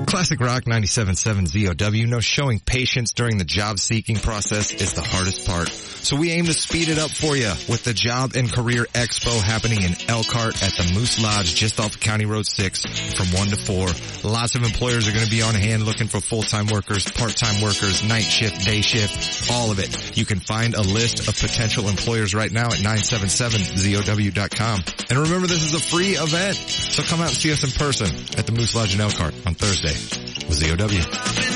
Classic Rock 97.7 ZOW knows showing patience during the job seeking process is the hardest part. So we aim to speed it up for you with the Job and Career Expo happening in Elkhart at the Moose Lodge just off of County Road 6 from 1 to 4. Lots of employers are going to be on hand looking for full-time workers, part-time workers, night shift, day shift, all of it. You can find a list of potential employers right now at 977ZOW.com. And remember, this is a free event, so come out and see us in person at the Moose Lodge in Elkhart on Thursday with ZOW.